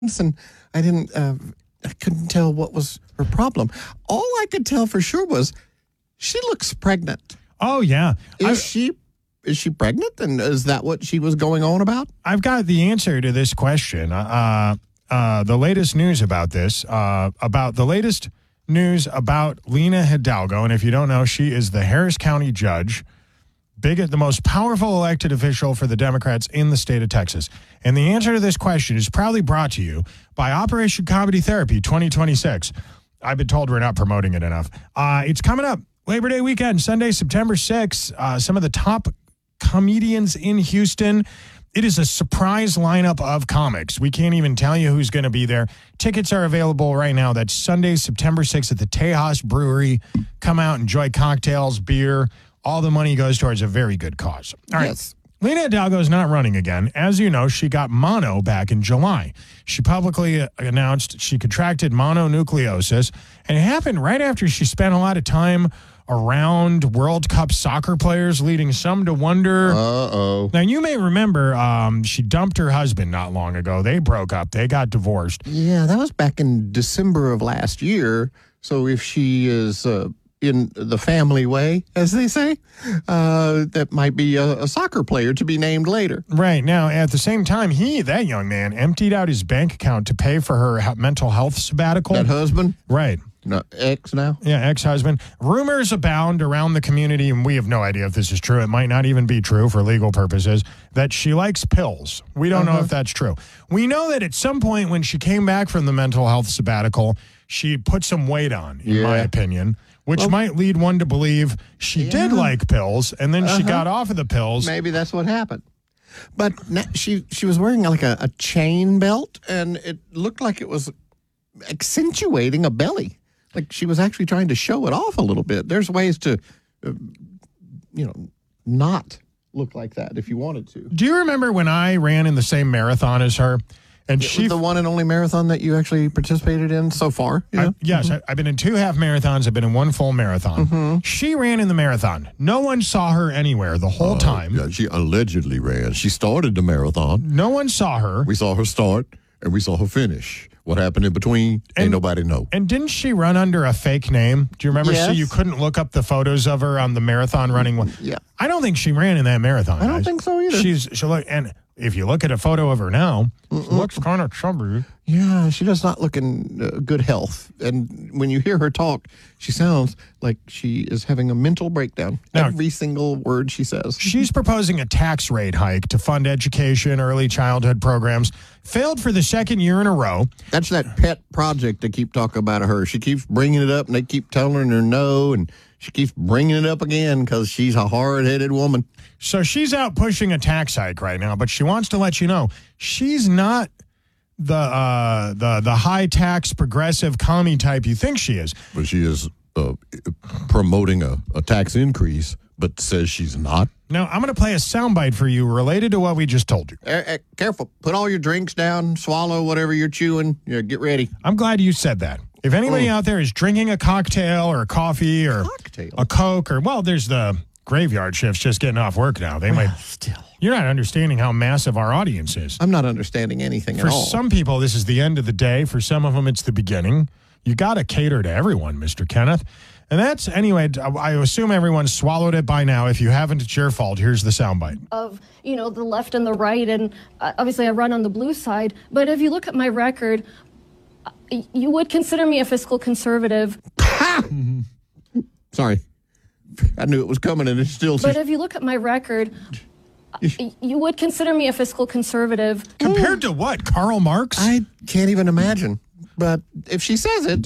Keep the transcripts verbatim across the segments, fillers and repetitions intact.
and I didn't, uh, I couldn't tell what was her problem. All I could tell for sure was she looks pregnant. Oh, yeah. Is I, she is she pregnant? And is that what she was going on about? I've got the answer to this question. Uh, uh, the latest news about this, uh, about the latest news about Lina Hidalgo. And if you don't know, she is the Harris County judge, big, the most powerful elected official for the Democrats in the state of Texas. And the answer to this question is proudly brought to you by Operation Comedy Therapy twenty twenty-six. I've been told we're not promoting it enough. Uh, it's coming up Labor Day weekend, Sunday, September sixth. Uh, some of the top comedians in Houston. It is a surprise lineup of comics. We can't even tell you who's going to be there. Tickets are available right now. That's Sunday, September sixth at the Tejas Brewery. Come out, enjoy cocktails, beer. All the money goes towards a very good cause. All right. Yes. Lina Hidalgo is not running again. As you know, she got mono back in July. She publicly announced she contracted mononucleosis, and it happened right after she spent a lot of time around World Cup soccer players, leading some to wonder. Uh-oh. Now, you may remember um, she dumped her husband not long ago. They broke up. They got divorced. Yeah, that was back in December of last year. So if she is uh, in the family way, as they say, uh, that might be a, a soccer player to be named later. Right. Now, at the same time, he, that young man, emptied out his bank account to pay for her he- mental health sabbatical. That husband? Right. No, ex now? Yeah, ex-husband. Rumors abound around the community, and we have no idea if this is true. It might not even be true for legal purposes, that she likes pills. We don't uh-huh. know if that's true. We know that at some point when she came back from the mental health sabbatical, she put some weight on, in yeah. my opinion, which well, might lead one to believe she yeah. did like pills, and then uh-huh. she got off of the pills. Maybe that's what happened. But she, she was wearing like a, a chain belt, and it looked like it was accentuating a belly. Like she was actually trying to show it off a little bit. There's ways to, uh, you know, not look like that if you wanted to. Do you remember when I ran in the same marathon as her? And it she was the one and only marathon that you actually participated in so far? You know? I, yes, mm-hmm. I, I've been in two half marathons. I've been in one full marathon. Mm-hmm. She ran in the marathon. No one saw her anywhere the whole uh, time. Yeah, she allegedly ran. She started the marathon. No one saw her. We saw her start, and we saw her finish. What happened in between, and, ain't nobody know. And didn't she run under a fake name? Do you remember? Yes. So you couldn't look up the photos of her on the marathon running one. Yeah. I don't think she ran in that marathon. I don't guys. think so either. She's she look, and if you look at a photo of her now, Mm-mm. she looks kind of chubby. Yeah, she does not look in uh, good health. And when you hear her talk, she sounds like she is having a mental breakdown. Now, every single word she says. She's proposing a tax rate hike to fund education, early childhood programs. Failed for the second year in a row. That's that pet project they keep talking about of her. She keeps bringing it up, and they keep telling her no, and she keeps bringing it up again because she's a hard-headed woman. So she's out pushing a tax hike right now, but she wants to let you know she's not the uh, the the high tax progressive commie type you think she is. But she is uh, promoting a, a tax increase, but says she's not. Now, I'm going to play a soundbite for you related to what we just told you. Uh, uh, careful. Put all your drinks down, swallow whatever you're chewing. Yeah, get ready. I'm glad you said that. If anybody mm. out there is drinking a cocktail or a coffee or cocktail. a Coke or, well, there's the graveyard shifts just getting off work now. They well, might still. You're not understanding how massive our audience is. I'm not understanding anything For at all. For some people, this is the end of the day. For some of them, it's the beginning. You got to cater to everyone, Mister Kenneth. And that's, anyway, I assume everyone swallowed it by now. If you haven't, it's your fault. Here's the soundbite. Of, you know, the left and the right, and uh, obviously I run on the blue side. But if you look at my record, uh, you would consider me a fiscal conservative. Ha! Sorry. I knew it was coming, and it's still... But if you look at my record, uh, you would consider me a fiscal conservative. Compared to what, Karl Marx? I can't even imagine. But if she says it,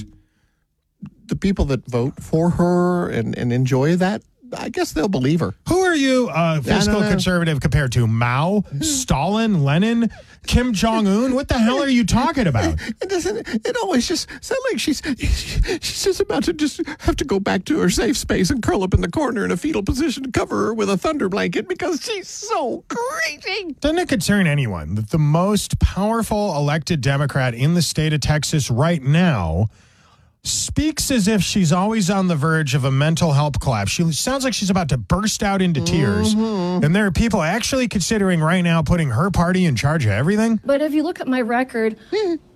the people that vote for her and, and enjoy that, I guess they'll believe her. Who are you, uh, fiscal conservative, compared to? Mao, Stalin, Lenin, Kim Jong-un? What the hell are you talking about? It doesn't. It always just sounds like she's she's just about to just have to go back to her safe space and curl up in the corner in a fetal position to cover her with a thunder blanket because she's so crazy. Doesn't it concern anyone that the most powerful elected Democrat in the state of Texas right now speaks as if she's always on the verge of a mental health collapse. She sounds like she's about to burst out into tears. Mm-hmm. And there are people actually considering right now putting her party in charge of everything. But if you look at my record,